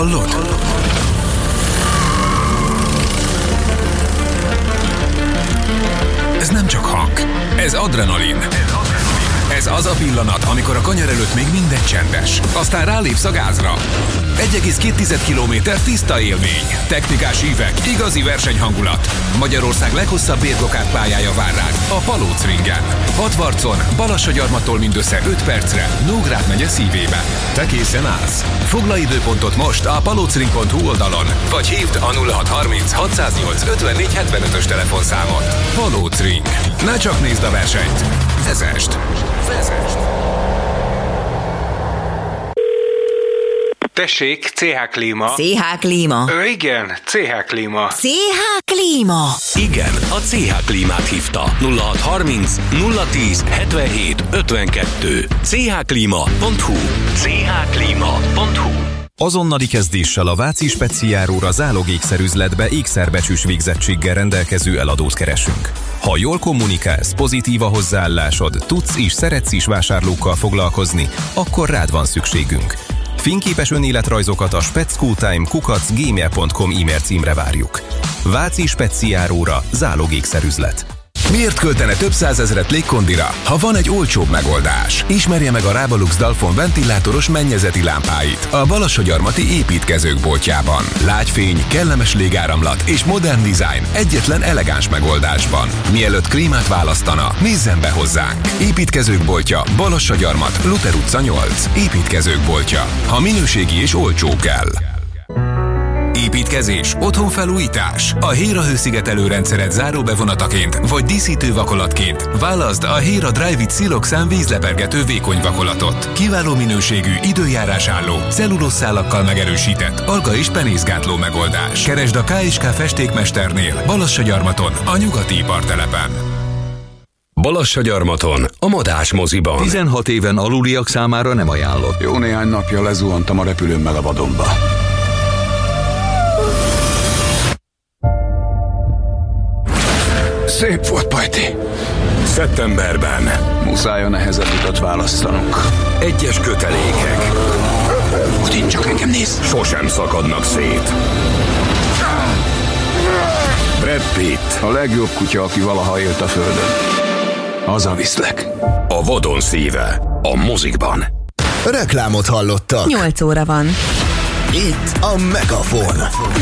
Hallod? Ez nem csak hang, ez adrenalin. Ez az a pillanat, amikor a kanyar előtt még minden csendes. Aztán rálépsz a gázra. 1,2 kilométer tiszta élmény. Technikás ívek, igazi versenyhangulat. Magyarország leghosszabb bérgokát pályája vár rád a Palóc Ringen. Hatvarcon, Balassagyarmattól mindössze 5 percre, Nógrád megye szívébe. Te készen állsz? Foglalj időpontot most a palocring.hu oldalon, vagy hívd a 0630 608 54 75-ös telefonszámot. Palóc Ring. Ne csak nézd a versenyt, vezesd! Tessék, CH Klíma. CH Klíma? Igen, CH Klíma. CH Klíma? Igen, a CH Klímát hívta. 0630 010 77 52. chklima.hu. chklima.hu. Azonnali kezdéssel a Váci Speciáróra zálogékszerüzletbe ékszerbecsűs végzettséggel rendelkező eladót keresünk. Ha jól kommunikálsz, pozitív a hozzáállásod, tudsz és szeretsz is vásárlókkal foglalkozni, akkor rád van szükségünk. Fényképes önéletrajzokat a speckotime@gmail.com e-mail címre várjuk. Váci Speciáróra zálogékszerüzlet. Miért költene több százezret légkondira, ha van egy olcsóbb megoldás? Ismerje meg a Rábalux Dalfon ventilátoros mennyezeti lámpáit a Balassagyarmati építkezők boltjában. Lágyfény, kellemes légáramlat és modern dizájn egyetlen elegáns megoldásban. Mielőtt klímát választana, nézzen be hozzánk. Építkezők boltja, Balassagyarmat, Luther utca 8. Építkezők boltja. Ha minőségi és olcsó kell. Építkezés, otthonfelújítás. A Héra hőszigetelő rendszeret záróbevonataként vagy díszítő vakolatként válaszd a Héra Drive-It Siloxan vízlepergető vékony vakolatot. Kiváló minőségű, időjárásálló, cellulószálakkal megerősített, alga- és penészgátló megoldás. Keresd a K&K festékmesternél, Balassagyarmaton, a nyugati ipartelepen. Balassagyarmaton, a Madás moziban. 16 éven aluliak számára nem ajánlott. Jó néhány napja lezuhantam a repülőmmel a vadonba. Szép volt, Pajti. Szeptemberben. Muszáj a nehezebb utat választanunk. Egyes kötelékek. Odin, csak engem néz. Sosem szakadnak szét. Brad Pitt. A legjobb kutya, aki valaha élt a földön. Hazaviszlek. A vadon szíve. A mozikban. Reklámot hallottak. 8 óra van. Itt a Megafon.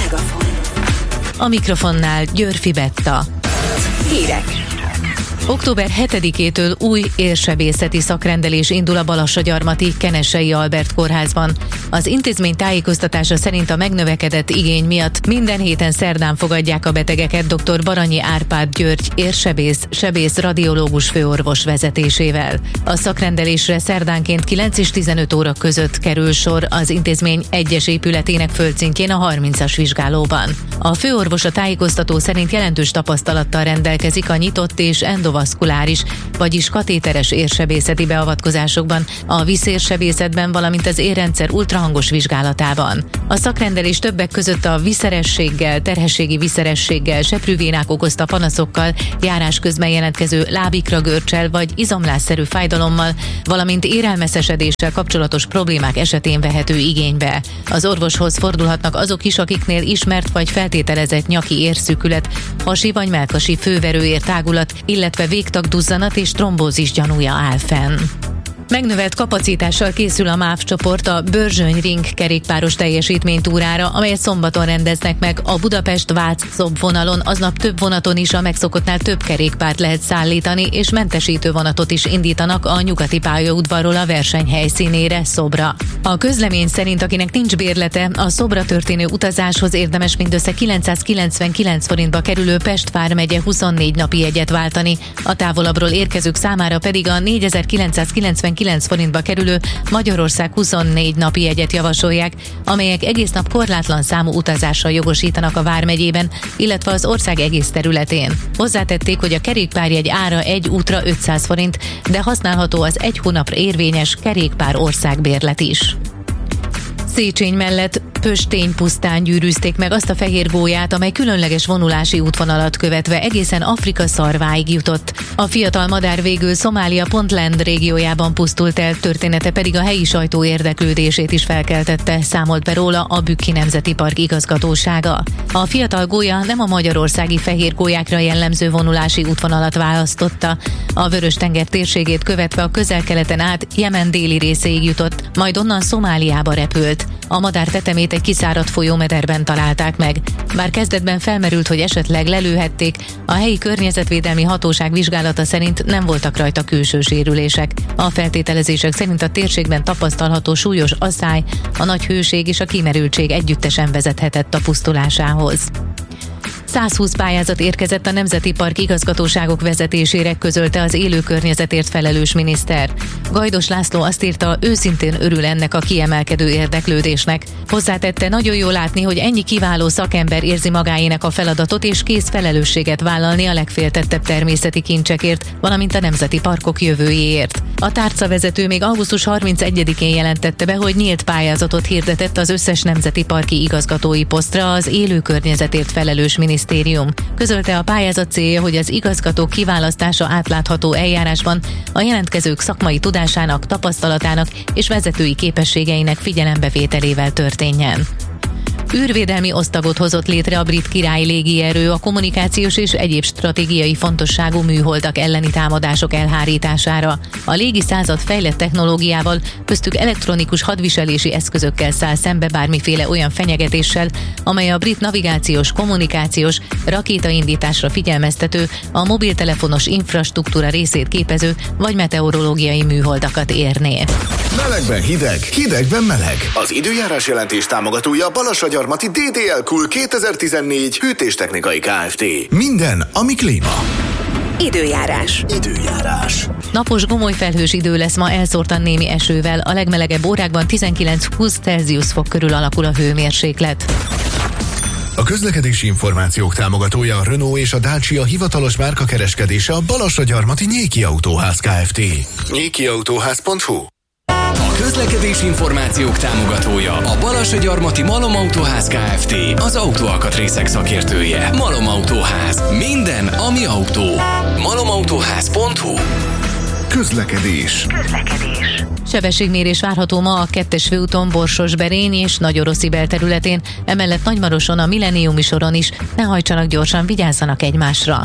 A mikrofonnál Györfi Betta. Hírek. Október 7-től új érsebészeti szakrendelés indul a Balassagyarmati Kenessei Albert kórházban. Az intézmény tájékoztatása szerint a megnövekedett igény miatt minden héten szerdán fogadják a betegeket dr. Baranyi Árpád György érsebész radiológus főorvos vezetésével. A szakrendelésre szerdánként 9 és 15 óra között kerül sor az intézmény egyes épületének földszintjén a 30-as vizsgálóban. A főorvos a tájékoztató szerint jelentős tapasztalattal rendelkezik a nyitott és endovaszkuláris, vagyis katéteres érsebészeti beavatkozásokban, a vízérsebészetben, valamint az érrendszer ultrahangos vizsgálatában. A szakrendelés többek között a viszerességgel, terhességi viszerességgel, seprűvénák okozta panaszokkal, járás közben jelentkező lábikra görccsel vagy izomlásszerű fájdalommal, valamint érelmeszesedéssel kapcsolatos problémák esetén vehető igénybe. Az orvoshoz fordulhatnak azok is, akiknél ismert vagy feltételezett nyaki érszűkület, hasi vagy mellkasi főverőér tágulat, illetve végtagduzzanat és trombózis gyanúja áll fenn. Megnövelt kapacitással készül a MÁV csoport a Börzsöny Ring kerékpáros teljesítménytúrára, amelyet szombaton rendeznek meg. A Budapest-Vác-Szob vonalon aznap több vonaton is a megszokottnál több kerékpárt lehet szállítani, és mentesítő vonatot is indítanak a nyugati pályaudvarról a verseny helyszínére, Szobra. A közlemény szerint, akinek nincs bérlete, a Szobra történő utazáshoz érdemes mindössze 999 forintba kerülő Pest vármegye 24 napi jegyet váltani, a távolabbról érkezők számára pedig a 4999 forintba kerülő Magyarország 24 napi jegyet javasolják, amelyek egész nap korlátlan számú utazásra jogosítanak a vármegyében, illetve az ország egész területén. Hozzátették, hogy a kerékpárjegy ára egy útra 500 forint, de használható az egy hónapra érvényes kerékpár országbérlet is. Széchenyi mellett Pöstény pusztán gyűrűzték meg azt a fehér gólyát, amely különleges vonulási útvonalat követve egészen Afrika szarváig jutott. A fiatal madár végül Szomália Puntland régiójában pusztult el, története pedig a helyi sajtó érdeklődését is felkeltette, számolt be róla a Bükki Nemzeti Park igazgatósága. A fiatal gólya nem a magyarországi fehér gólyákra jellemző vonulási útvonalat választotta. A Vörös-tenger térségét követve a Közel-Keleten át Jemen déli részéig jutott, majd onnan Szomáliába repült. A madár tetemét egy kiszáradt folyómederben találták meg. Bár kezdetben felmerült, hogy esetleg lelőhették, a helyi környezetvédelmi hatóság vizsgálata szerint nem voltak rajta külső sérülések. A feltételezések szerint a térségben tapasztalható súlyos asszály, a nagy hőség és a kimerültség együttesen vezethetett a pusztulásához. 120 pályázat érkezett a Nemzeti Park igazgatóságok vezetésére, közölte az élő környezetért felelős miniszter. Gajdos László azt írta, őszintén örül ennek a kiemelkedő érdeklődésnek. Hozzátette, nagyon jó látni, hogy ennyi kiváló szakember érzi magáénak a feladatot és kész felelősséget vállalni a legféltettebb természeti kincsekért, valamint a nemzeti parkok jövőjéért. A tárcavezető még augusztus 31-én jelentette be, hogy nyílt pályázatot hirdetett az összes nemzeti parki igazgatói posztra az élő környezetért felelős minisztérium. Közölte, a pályázat célja, hogy az igazgatók kiválasztása átlátható eljárásban a jelentkezők szakmai tudásának, tapasztalatának és vezetői képességeinek figyelembevételével történjen. Űrvédelmi osztagot hozott létre a brit királyi légierő a kommunikációs és egyéb stratégiai fontosságú műholdak elleni támadások elhárítására. A légi század fejlett technológiával, köztük elektronikus hadviselési eszközökkel száll szembe bármiféle olyan fenyegetéssel, amely a brit navigációs, kommunikációs, rakétaindításra figyelmeztető, a mobiltelefonos infrastruktúra részét képező vagy meteorológiai műholdakat érné. Melegben hideg, hidegben meleg. Az időjárás jelentés támogatója Balassagyarmati DDL Cool 2014 hűtéstechnikai Kft. Minden, ami klíma. Időjárás. Napos gomolyfelhős idő lesz ma, elszórtan némi esővel, a legmelegebb órákban 19-20 Celsius fok körül alakul a hőmérséklet. A közlekedési információk támogatója a Renault és a Dacia hivatalos márkakereskedése a Balassagyarmati Nyéki Autóház Kft. nyékiautóház.hu. A közlekedési információk támogatója a Balassagyarmati Malom Autóház Kft. Az autóalkatrészek szakértője. Malom Autóház. Minden, ami autó. malomautóház.hu. Közlekedés. Sebességmérés várható ma a 2-es főúton Borsos-Berény és Nagyoroszi belterületén, emellett Nagymaroson a Millenniumi soron is. Ne hajtsanak gyorsan, vigyázzanak egymásra.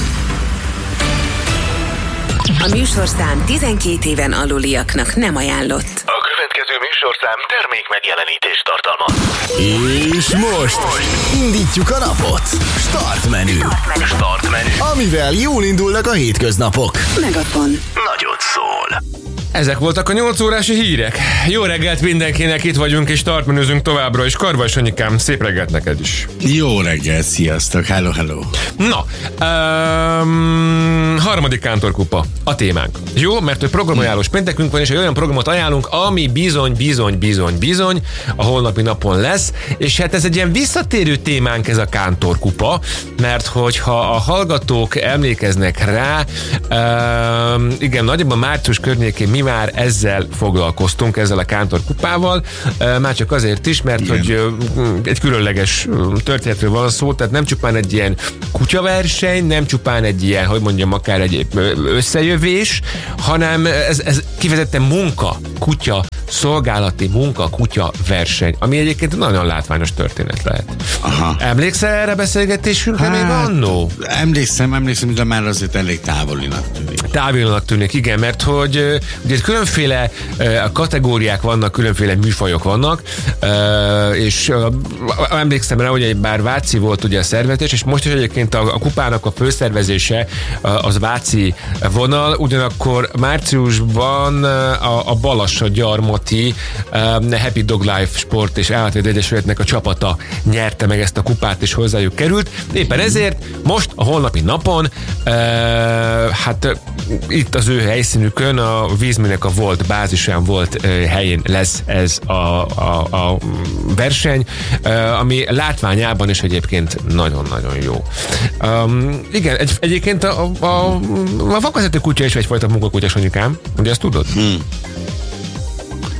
A műsorszám 12 éven aluliaknak nem ajánlott. A következő műsorszám termék megjelenítést tartalmaz. És most indítjuk a napot. Startmenü. Amivel jól indulnak a hétköznapok. Megafon. Nagyon szól. Ezek voltak a 8 órási hírek. Jó reggelt mindenkinek, itt vagyunk és startmenőzünk továbbra is. Karvaj Sanyikám, szép reggelt neked is. Jó reggelt, sziasztok, hello. Na, harmadik kántorkupa a témánk. Jó, mert hogy programajánlós péntekünk van, és egy olyan programot ajánlunk, ami bizony a holnapi napon lesz, és hát ez egy ilyen visszatérő témánk ez a kántorkupa, mert hogyha a hallgatók emlékeznek rá, igen, nagyjából március környékén mi már ezzel foglalkoztunk, ezzel a kántorkupával, már csak azért is, mert igen, hogy egy különleges történetről van szó, tehát nem csupán egy ilyen kutyaverseny, nem csupán egy ilyen, hogy mondjam, akár egy összejövés, hanem ez kifejezetten szolgálati kutya verseny, ami egyébként nagyon látványos történet lehet. Aha. Emlékszel erre beszélgetésünkre még annó? Emlékszem, de már azért elég távolinak tűnik. Igen, mert hogy ugye különféle kategóriák vannak, különféle műfajok vannak, és emlékszem rá, hogy bár váci volt ugye a szervezés, és most is egyébként a kupának a főszervezése az váci vonal, ugyanakkor márciusban a Balassagyarmati Happy Dog Life Sport és Állatvédő Egyesületnek a csapata nyerte meg ezt a kupát, és hozzájuk került. Éppen ezért most a holnapi napon hát itt az ő helyszínükön, a Vízműnek a volt bázisán, volt helyén lesz ez a verseny, ami látványában is egyébként nagyon-nagyon jó. Igen, egyébként a vakvezető kutya is egyfajta munkakutya, Sanyikám, ugye ezt tudod?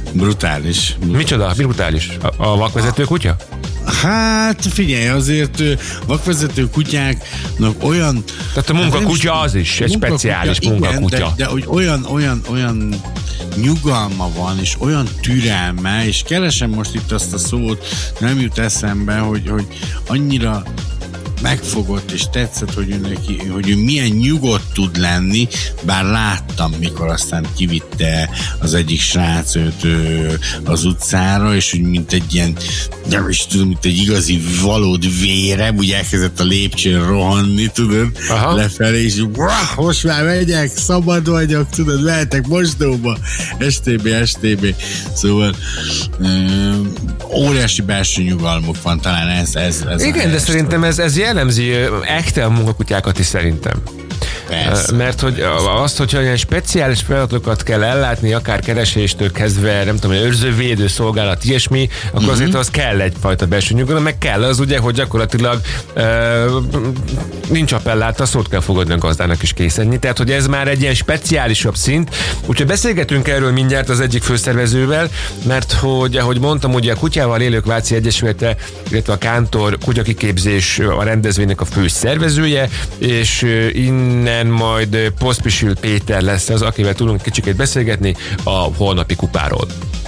Brutális. Micsoda? Brutális? A vakvezető kutya? Hát figyelj, azért vakvezető kutyáknak olyan... Tehát a munkakutya az is, egy speciális munkakutya. Igen, de hogy olyan nyugalma van, és olyan türelme, és keresem most itt azt a szót, nem jut eszembe, hogy annyira megfogott és tetszett, hogy ő milyen nyugodt tud lenni, bár láttam, mikor aztán kivitte az egyik srác őt az utcára, és úgy mint egy ilyen, nem is tudom, mint egy igazi valód vére, úgy elkezdett a lépcsőn rohanni, tudod, lefelé, és most már megyek, szabad vagyok, tudod, mehetek mosdóba, STB. Szóval óriási belső nyugalmuk van, talán ez igen, de szerintem ez jellemzi ekte munkakutyákat is szerintem. Persze. Mert hogy azt, hogyha ilyen speciális feladatokat kell ellátni, akár kereséstől kezdve, nem tudom, őrzővédő szolgálat, ilyesmi, akkor azért az kell egyfajta belső nyugalom, meg kell az ugye, hogy gyakorlatilag nincs appelláta, szót kell fogadni a gazdának is készenni. Tehát, hogy ez már egy ilyen speciálisabb szint. Úgyhogy beszélgetünk erről mindjárt az egyik főszervezővel, mert hogy, ahogy mondtam, ugye a Kutyával Élők Váci Egyesülete, illetve a Kántor kutyakiképzés a rendezvénynek a fő szervezője, és innen majd Poszpisil Péter lesz az, akivel tudunk kicsikét beszélgetni a holnapi kupáról.